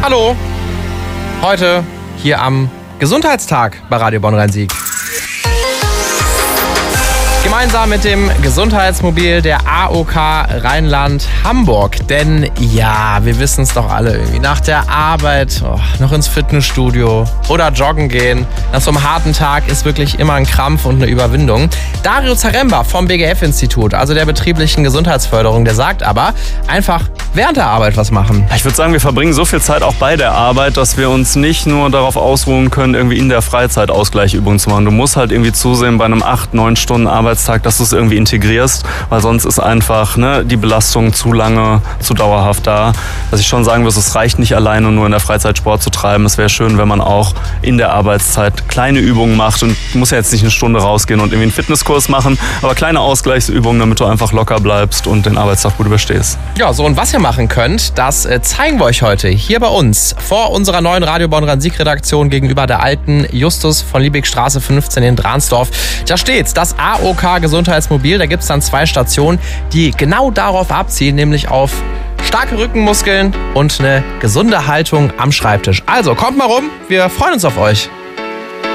Hallo, heute hier am Gesundheitstag bei Radio Bonn-Rhein-Sieg. Gemeinsam mit dem Gesundheitsmobil der AOK Rheinland-Hamburg. Denn ja, wir wissen es doch alle irgendwie. Nach der Arbeit noch ins Fitnessstudio oder joggen gehen. Nach so einem harten Tag ist wirklich immer ein Krampf und eine Überwindung. Dario Zaremba vom BGF-Institut, also der betrieblichen Gesundheitsförderung, der sagt aber, einfach während der Arbeit was machen. Ich würde sagen, wir verbringen so viel Zeit auch bei der Arbeit, dass wir uns nicht nur darauf ausruhen können, irgendwie in der Freizeit Ausgleichübungen zu machen. Du musst halt irgendwie zusehen bei einem 8-9 Stunden Arbeitstag, dass du es irgendwie integrierst, weil sonst ist einfach die Belastung zu lange, zu dauerhaft da. Dass ich schon sagen würde, es reicht nicht alleine nur in der Freizeit Sport zu treiben. Es wäre schön, wenn man auch in der Arbeitszeit kleine Übungen macht und du musst ja jetzt nicht eine Stunde rausgehen und irgendwie einen Fitnesskurs machen, aber kleine Ausgleichsübungen, damit du einfach locker bleibst und den Arbeitstag gut überstehst. Ja, so und was ihr machen könnt, das zeigen wir euch heute hier bei uns vor unserer neuen Radio Bonn-Rhein-Sieg-Redaktion gegenüber der alten Justus von Liebigstraße 15 in Dransdorf. Da steht das AOK Gesundheitsmobil. Da gibt es dann 2 Stationen, die genau darauf abzielen, nämlich auf starke Rückenmuskeln und eine gesunde Haltung am Schreibtisch. Also kommt mal rum, wir freuen uns auf euch.